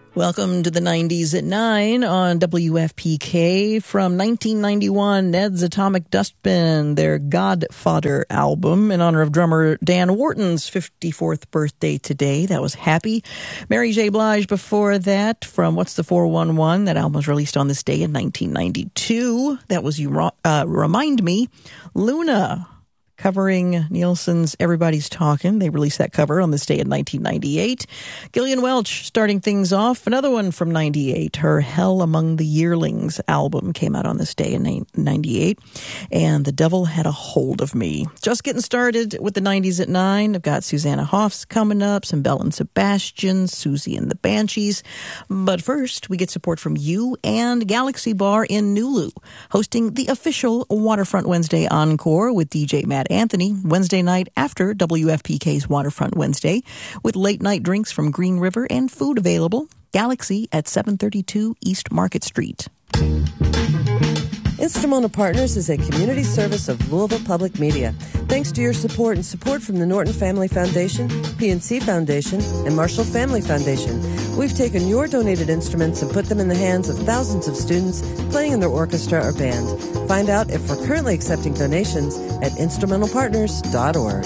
Welcome to the 90s at 9 on WFPK. From 1991, Ned's Atomic Dustbin, their Godfather album, in honor of drummer Dan Wharton's 54th birthday today. That was Happy. Mary J. Blige before that, from What's the 411? That album was released on this day in 1992. That was You Remind Me. Luna, covering Nielsen's Everybody's Talkin'. They released that cover on this day in 1998. Gillian Welch starting things off. Another one from 98. Her Hell Among the Yearlings album came out on this day in 98. And The Devil Had a Hold of Me. Just getting started with the 90s at 9. I've got Susanna Hoffs coming up, some Belle and Sebastian, Susie and the Banshees. But first, we get support from you and Galaxy Bar in Nulu, hosting the official Waterfront Wednesday Encore with DJ Matt Anthony, Wednesday night after WFPK's Waterfront Wednesday, with late-night drinks from Green River and food available. Galaxy at 732 East Market Street. Instrumental Partners is a community service of Louisville Public Media. Thanks to your support and support from the Norton Family Foundation, PNC Foundation, and Marshall Family Foundation, we've taken your donated instruments and put them in the hands of thousands of students playing in their orchestra or band. Find out if we're currently accepting donations at instrumentalpartners.org.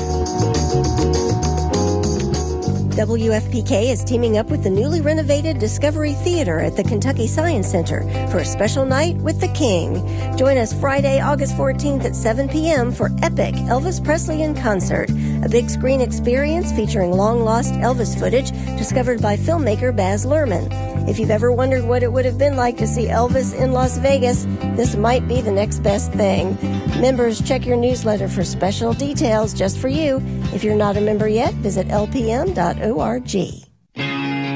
WFPK is teaming up with the newly renovated Discovery Theater at the Kentucky Science Center for a special night with the King. Join us Friday, August 14th at 7 p.m. for Epic Elvis Presley in Concert, a big screen experience featuring long-lost Elvis footage discovered by filmmaker Baz Luhrmann. If you've ever wondered what it would have been like to see Elvis in Las Vegas, this might be the next best thing. Members, check your newsletter for special details just for you. If you're not a member yet, visit lpm.org.